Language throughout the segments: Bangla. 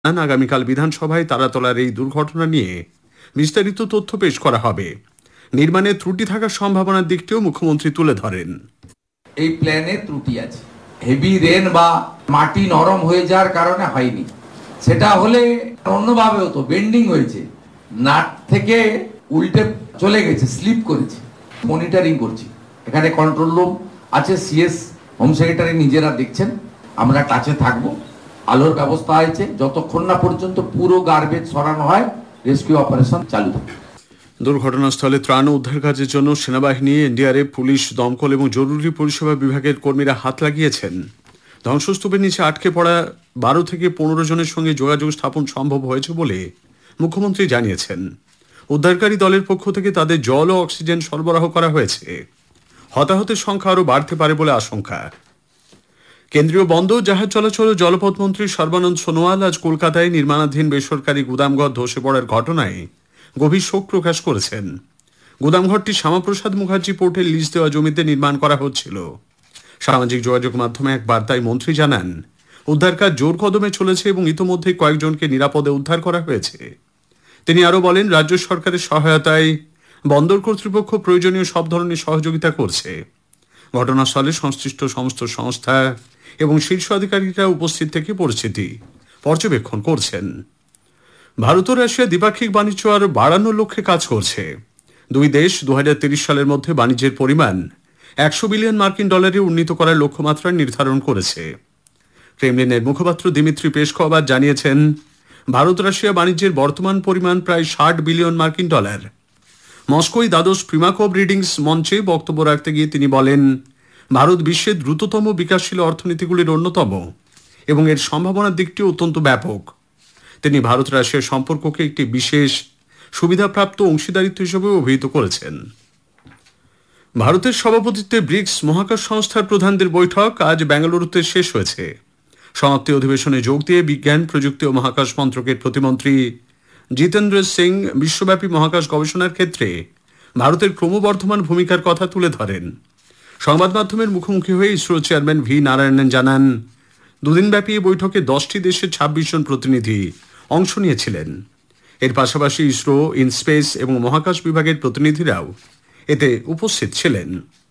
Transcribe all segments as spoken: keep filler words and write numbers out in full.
আগামীকাল বিধানসভায় তারাতলার এই দুর্ঘটনা নিয়ে বিস্তারিত তথ্য পেশ করা হবে। নির্মাণে ত্রুটি থাকার সম্ভাবনার দিকটিও মুখ্যমন্ত্রী তুলে ধরেন। এই প্ল্যানে ত্রুটি আছে, হেভি রেন বা মাটি নরম হয়ে যাওয়ার কারণে হয়নি। সেটা হলে অন্যভাবে হতো, বেন্ডিং হয়েছে, নাট থেকে উল্টে চলে গেছে, স্লিপ করেছে। মনিটরিং করছি, এখানে কন্ট্রোল রুম আছে, সিএস হোম সেক্রেটারি নিজেরা দেখছেন, আমরা টাচে থাকবো। আলোর ব্যবস্থা হয়েছে, যতক্ষণ না পর্যন্ত পুরো গার্বেজ সরানো হয় রেস্কিউ অপারেশন চালু থাকে। দুর্ঘটনাস্থলে ত্রাণ ও উদ্ধার কাজের জন্য সেনাবাহিনী, এনডিআরএফ, পুলিশ, দমকল এবং জরুরি পরিষেবা বিভাগের কর্মীরা হাত লাগিয়েছেন। ধ্বংসস্তূপের নিচে আটকে পড়া বারো থেকে পনেরো জনের সঙ্গে যোগাযোগ স্থাপন সম্ভব হয়েছে বলে মুখ্যমন্ত্রী জানিয়েছেন। উদ্ধারকারী দলের পক্ষ থেকে তাদের জল ও অক্সিজেন সরবরাহ করা হয়েছে। হতাহতের সংখ্যা আরও বাড়তে পারে বলে আশঙ্কা। কেন্দ্রীয় বন্দর, জাহাজ চলাচল ও জলপথ মন্ত্রী সর্বানন্দ সোনোয়াল আজ কলকাতায় নির্মাণাধীন বেসরকারি গুদামঘর ধসে পড়ার ঘটনায় গভীর শোক প্রকাশ করেছেন। গুদামঘরটি শ্যামাপ্রসাদ মুখার্জি পোর্টের লিজ দেওয়া জমিতে নির্মাণ করা হচ্ছিল। সামাজিক যোগাযোগ মাধ্যমে এক বার্তায় মন্ত্রী জানান, উদ্ধার কাজ জোর কদমে চলেছে এবং ইতোমধ্যে কয়েকজনকে নিরাপদে উদ্ধার করা হয়েছে। তিনি আরও বলেন, রাজ্য সরকারের সহায়তায় বন্দর কর্তৃপক্ষ প্রয়োজনীয় সব ধরনের সহযোগিতা করছে। ঘটনাস্থলে সংশ্লিষ্ট সমস্ত সংস্থা এবং শীর্ষ আধিকারিকরা উপস্থিত থেকে পরিস্থিতি পর্যবেক্ষণ করছেন। ভারত ও রাশিয়া দ্বিপাক্ষিক বাণিজ্য আরও বাড়ানোর লক্ষ্যে কাজ করছে। দুই দেশ দু হাজার তিরিশ সালের মধ্যে বাণিজ্যের পরিমাণ একশো বিলিয়ন মার্কিন ডলারে উন্নীত করার লক্ষ্যমাত্রা নির্ধারণ করেছে। ক্রেমলিনের মুখপাত্র দিমিত্রি পেসকভ আজ জানিয়েছেন, ভারত রাশিয়া বাণিজ্যের বর্তমান পরিমাণ প্রায় ষাট বিলিয়ন মার্কিন ডলার। মস্কোয় দ্বাদশ প্রিমাকভ রিডিংস মঞ্চে বক্তব্য রাখতে গিয়ে তিনি বলেন, ভারত বিশ্বের দ্রুততম বিকাশশীল অর্থনীতিগুলির অন্যতম এবং এর সম্ভাবনার দিকটি অত্যন্ত ব্যাপক। তিনি ভারত রাশিয়ার সম্পর্ককে একটি বিশেষ সুবিধাপ্রাপ্ত অংশীদারিত্ব হিসেবে অভিহিত করেছেন। ভারতের সভাপতিত্বে ব্রিক্স মহাকাশ সংস্থার প্রধানদের বৈঠক আজ বেঙ্গালুরুতে শেষ হয়েছে। সমাপ্তি অধিবেশনে যোগ দিয়ে বিজ্ঞান, প্রযুক্তি ও মহাকাশ মন্ত্রকের প্রতিমন্ত্রী জিতেন্দ্র সিং বিশ্বব্যাপী মহাকাশ গবেষণার ক্ষেত্রে ভারতের ক্রমবর্ধমান ভূমিকার কথা তুলে ধরেন। সংবাদ মাধ্যমের মুখোমুখি হয়ে ইসরো চেয়ারম্যান ভি নারায়ণন জানান, দুদিনব্যাপী এই বৈঠকে দশটি দেশের ছাব্বিশ জন প্রতিনিধি অংশ নিয়েছিলেন। এর পাশাপাশি ইসরো, ইনস্পেস এবং মহাকাশ বিভাগের প্রতিনিধিরাও এতে উপস্থিত ছিলেন।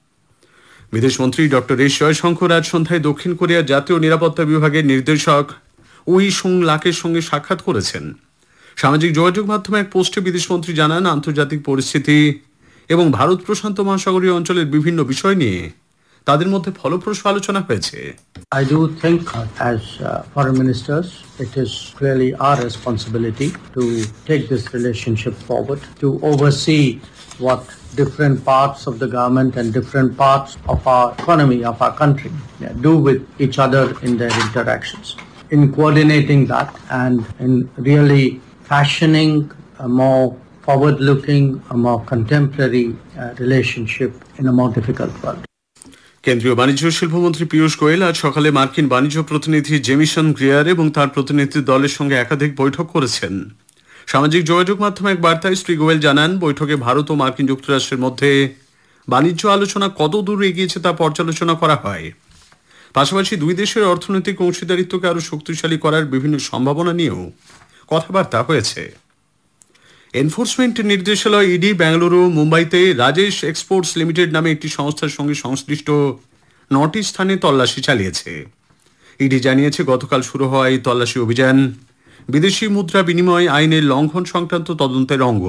বিদেশমন্ত্রী ডক্টর এস জয়শঙ্কর আজ সন্ধ্যায় দক্ষিণ কোরিয়ার জাতীয় নিরাপত্তা বিভাগের নির্দেশক উই সুং লাকের সঙ্গে সাক্ষাৎ করেছেন। সামাজিক যোগাযোগ মাধ্যমে এক পোস্টে বিদেশমন্ত্রী জানান, আন্তর্জাতিক পরিস্থিতি এবং ভারত প্রশান্ত মহাসাগরীয় অঞ্চলের বিভিন্ন বিষয় নিয়ে তাদের মধ্যে ফলপ্রসূ আলোচনা হয়েছে। I do think as uh, foreign ministers, it is clearly our responsibility to take this relationship forward, to oversee what different parts of the government and different parts of our economy, of our country, yeah, do with each other in their interactions. In coordinating that and in really fashioning a more forward-looking, a more contemporary uh, relationship in a more difficult world. কেন্দ্রীয় বাণিজ্য শিল্পমন্ত্রী পীযূষ গোয়েল আজ সকালে মার্কিন বাণিজ্য প্রতিনিধি জেমিসন গ্রিয়ার এবং তার প্রতিনিধি দলের সঙ্গে একাধিক বৈঠক করেছেন। সামাজিক যোগাযোগ মাধ্যমে এক বার্তায় শ্রী গোয়েল জানান, বৈঠকে ভারত ও মার্কিন যুক্তরাষ্ট্রের মধ্যে বাণিজ্য আলোচনা কত দূর এগিয়েছে তা পর্যালোচনা করা হয়। পাশাপাশি দুই দেশের অর্থনৈতিক অংশীদারিত্বকে আরও শক্তিশালী করার বিভিন্ন সম্ভাবনা নিয়েও কথাবার্তা হয়েছে। এনফোর্সমেন্ট নির্দেশালয় ইডি বেঙ্গালুরু, মুম্বাইতে রাজেশ এক্সপোর্টস লিমিটেড নামে একটি সংস্থার সঙ্গে সংশ্লিষ্ট নটি স্থানে তল্লাশি চালিয়েছে। ইডি জানিয়েছে, গতকাল শুরু হওয়া এই তল্লাশি অভিযান বিদেশি মুদ্রা বিনিময় আইনের লঙ্ঘন সংক্রান্ত তদন্তের অঙ্গ।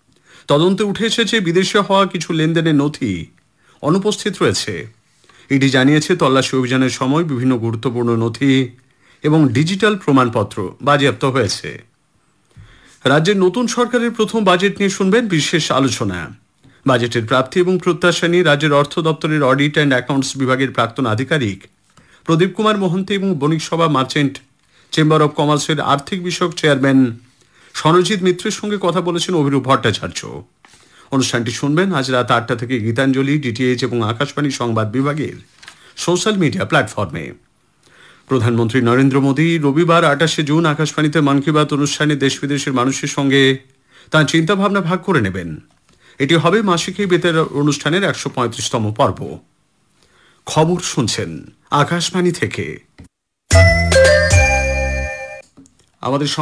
তদন্তে উঠে এসেছে বিদেশে হওয়া কিছু লেনদেনের নথি অনুপস্থিত রয়েছে। ইডি জানিয়েছে, তল্লাশি অভিযানের সময় বিভিন্ন গুরুত্বপূর্ণ নথি এবং ডিজিটাল প্রমাণপত্র বাজেয়াপ্ত হয়েছে। রাজ্যের নতুন সরকারের প্রথম বাজেট নিয়ে শুনবেন বিশেষ আলোচনা। বাজেটের প্রাপ্তি এবং প্রত্যাশা নিয়ে রাজ্যের অর্থ দপ্তরের অডিট অ্যান্ড অ্যাকাউন্টস বিভাগের প্রাক্তন আধিকারিক প্রদীপ কুমার মোহন্তি এবং বণিক সভা মার্চেন্ট চেম্বার অব কমার্সের আর্থিক বিষয়ক চেয়ারম্যান সনজিৎ মিত্রের সঙ্গে কথা বলেছেন অভিরূপ ভট্টাচার্য। অনুষ্ঠানটি শুনবেন আজ রাত আটটা থেকে গীতাঞ্জলি, ডিটিএইচ এবং আকাশবাণী সংবাদ বিভাগের সোশ্যাল মিডিয়া প্ল্যাটফর্মে। প্রধানমন্ত্রী নরেন্দ্র মোদী রবিবার আটাশে জুন আকাশবাণীতে মন কি বাত অনুষ্ঠানে দেশ বিদেশের মানুষের সঙ্গে তাঁর চিন্তাভাবনা ভাগ করে নেবেন। এটি হবে মাসিক এই বেতার অনুষ্ঠানের একশো পঁয়ত্রিশতম পর্ব। খবর শুনছেন আকাশবাণী থেকে। আমাদের